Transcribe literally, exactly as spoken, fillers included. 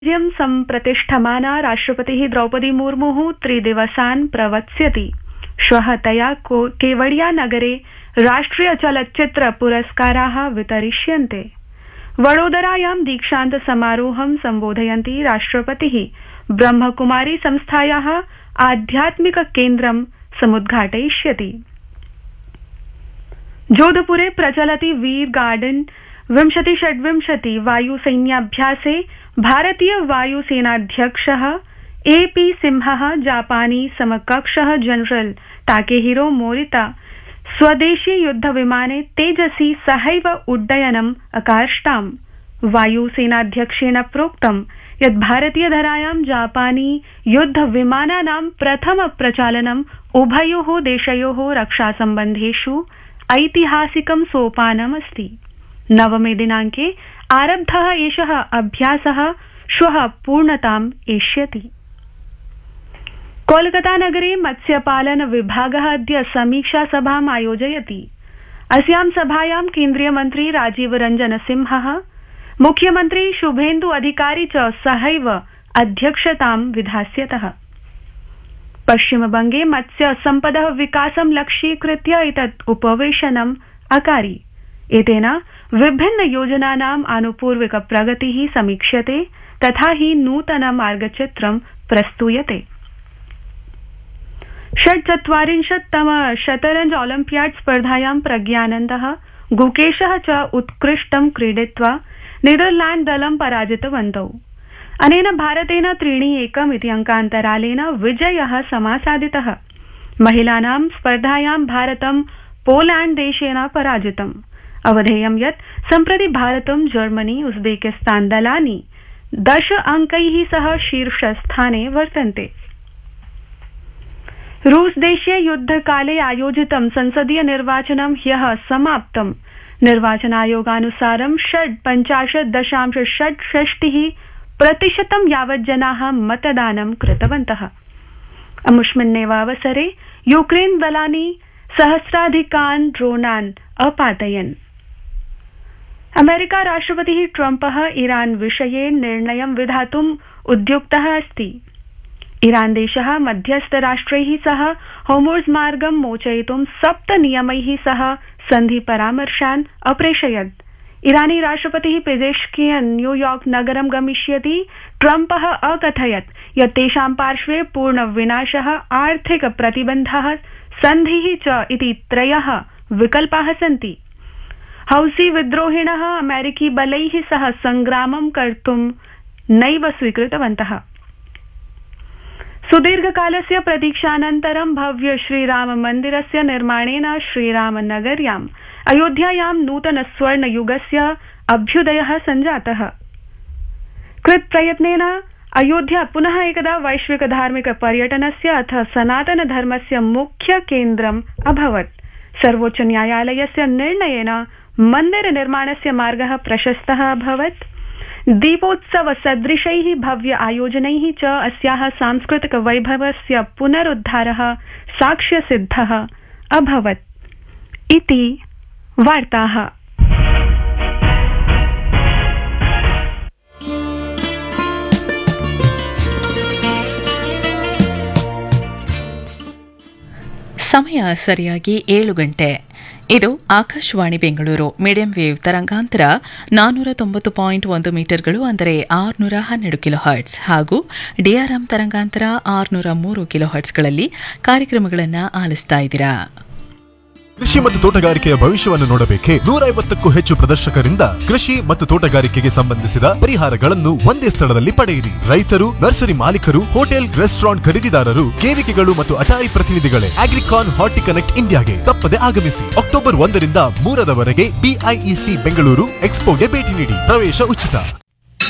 राज्यं सम्प्रतिष्ठमाना राष्ट्रपतिः द्रौपदी मुर्मुः त्रिदिवसान् प्रवत्स्यति। श्वः तया केवडिया नगरे राष्ट्रिय चलच्चित्र पुरस्काराः वितरिष्यन्ते। वडोदरायां दीक्षान्त समारोहं सम्बोधयन्ती राष्ट्रपतिः ब्रह्मकुमारी संस्थायाः आध्यात्मिक केन्द्रं समुद्घाटयिष्यति। जोधपुरे प्रचलति वीर गार्डन विंशति षड्विंशति वायुसैन्याभ्यासे भारतीय वायुसेनाध्यक्षः ए पी सिंहः जापानी समकक्षः जनरल ताकेहिरो मोरिता स्वदेशी युद्धविमाने तेजसी सहैव उड्डयनम् अकार्ष्टाम्। वायुसेनाध्यक्षेण प्रोक्तं यत् भारतीयधरायां जापानी युद्धविमानानां प्रथम प्रचालनम् उभयोः देशयोः रक्षासम्बन्धेषु ऐतिहासिकं सोपानमस्ति। नवमे दिनांके आरब्धः एषः अभ्यासः श्वः पूर्णताम् एष्यति। कोलकाता नगरे मत्स्यपालन विभागः अद्य समीक्षा सभाम् आयोजयति। अस्यां सभायां केन्द्रीय मन्त्री राजीव रंजन सिंहः, मुख्यमन्त्री शुभेन्दु अधिकारी च सहैव अध्यक्षतां विधास्यतः। पश्चिमबंगे मत्स्य सम्पदः विकासं लक्ष्यीकृत्य एतत् उपवेशनम् अकारि। एतेन विभिन्न योजनानाम् आनुपूर्विक प्रगतिः समीक्ष्यते तथा हि नूतन मार्गचित्रं प्रस्तूयते। षड्चत्वारिंशत्तम शतरंज ओलम्पियाड स्पर्धायां प्रज्ञानन्दः गुकेशः च उत्कृष्टं क्रीडित्वा नीदरलैंड दलं पराजितवन्तौ। अनेन भारतेन त्रीणि एकम् इति अंकान्तरालेन विजयः समासादितः। महिलानां स्पर्धायां भारतं पोलैंड देशेन पराजितम्। अवधेयं यत् सम्प्रति भारतं जर्मनी उज्बेकिस्तान दलानि दश अंकैः सह शीर्षस्थाने वर्तन्ते। रूसदेशीय युद्धकाले आयोजितं संसदीय निर्वाचनं ह्यः समाप्तम्। निर्वाचनायोगानुसारं षड् पञ्चाशत् दशांश षट् षष्टिः प्रतिशतं यावत् जनाः मतदानं कृतवन्तः। अमुष्मिन्नेव अवसरे यूक्रेन दलानि सहस्राधिकान् ड्रोनान् अपातयन्। अमेरिका राष्ट्रपतिः ट्रम्पः ईरान विषये निर्णयं विधातुम् उद्युक्तः अस्ति। ईरान देशः मध्यस्थराष्ट्रैः सह होर्मुज़ मार्गं मोचयितुं सप्त नियमैः सह सन्धि परामर्शान् अप्रेषयत्। ईरानी राष्ट्रपतिः पेजेश्कियन् न्यूयॉर्क नगरं गमिष्यति। ट्रम्पः अकथयत् यत् तेषां पार्श्वे पूर्णविनाशः, आर्थिक प्रतिबन्धः, सन्धिः च इति त्रयः विकल्पाः सन्ति। हौसी विद्रोहिणः अमेरिकी बलैः सह संग्रामं कर्तुं नैव स्वीकृतवन्तः। सुदीर्घकालस्य प्रतीक्षानन्तरं भव्य श्रीराम मन्दिरस्य निर्माणेन श्रीरामनगर्याम् अयोध्यायां नूतन स्वर्णयुगस्य अभ्युदयः सञ्जातः। कृतप्रयत्नेन अयोध्या पुनः एकदा वैश्विक धार्मिक पर्यटनस्य अथ सनातन धर्मस्य मुख्य केन्द्रम् अभवत्। सर्वोच्च न्यायालयस्य निर्णयेन मन्दिर निर्माणस्य मार्गः प्रशस्तः अभवत्। दीपोत्सव सदृशैः भव्य आयोजनैः च अस्याः सांस्कृतिक वैभवस्य पुनरुद्धारः साक्ष्यसिद्धः अभवत् इति वार्ताः। ಸಮಯ ಸರಿಯಾಗಿ ಏಳು ಗಂಟೆ. ಇದು ಆಕಾಶವಾಣಿ ಬೆಂಗಳೂರು ಮೀಡಿಯಂ ವೇವ್ ತರಂಗಾಂತರ ನಾನ್ನೂರ ತೊಂಬತ್ತು ಪಾಯಿಂಟ್ ಒಂದು ಮೀಟರ್ಗಳು, ಅಂದರೆ ಆರುನೂರ ಹನ್ನೆರಡು ಕಿಲೋ ಹರ್ಟ್ಸ್, ಹಾಗೂ ಡಿಆರ್ಎಂ ತರಂಗಾಂತರ ಆರುನೂರ ಮೂರು ಕಿಲೋ ಹರ್ಟ್ಸ್ಗಳಲ್ಲಿ ಕಾರ್ಯಕ್ರಮಗಳನ್ನು ಆಲಿಸ್ತಾ ಇದ್ದೀರಾ. ಕೃಷಿ ಮತ್ತು ತೋಟಗಾರಿಕೆಯ ಭವಿಷ್ಯವನ್ನು ನೋಡಬೇಕೆ? ನೂರ ಐವತ್ತಕ್ಕೂ ಹೆಚ್ಚು ಪ್ರದರ್ಶಕರಿಂದ ಕೃಷಿ ಮತ್ತು ತೋಟಗಾರಿಕೆಗೆ ಸಂಬಂಧಿಸಿದ ಪರಿಹಾರಗಳನ್ನು ಒಂದೇ ಸ್ಥಳದಲ್ಲಿ ಪಡೆಯಿರಿ. ರೈತರು, ನರ್ಸರಿ ಮಾಲೀಕರು, ಹೋಟೆಲ್, ರೆಸ್ಟೋರೆಂಟ್ ಖರೀದಿದಾರರು, ಕೇವಿಕೆಗಳು ಮತ್ತು ಅಟಾರಿ ಪ್ರತಿನಿಧಿಗಳೇ ಅಗ್ರಿಕಾನ್ ಹಾರ್ಟಿ ಕನೆಕ್ಟ್ ಇಂಡಿಯಾಗೆ ತಪ್ಪದೆ ಆಗಮಿಸಿ. ಅಕ್ಟೋಬರ್ ಒಂದರಿಂದ ಮೂರರವರೆಗೆ ಬಿಐಇಸಿ ಬೆಂಗಳೂರು ಎಕ್ಸ್ಪೋಗೆ ಭೇಟಿ ನೀಡಿ. ಪ್ರವೇಶ ಉಚಿತ.